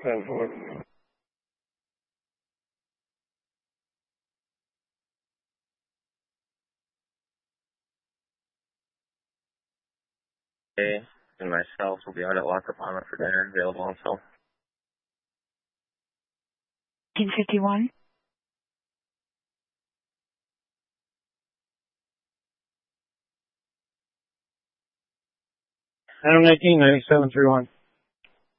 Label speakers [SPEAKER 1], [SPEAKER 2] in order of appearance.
[SPEAKER 1] 10-4.
[SPEAKER 2] Okay, and myself will be out at Lock Up for dinner, available until
[SPEAKER 3] 1951.
[SPEAKER 1] Adam 19, 9731.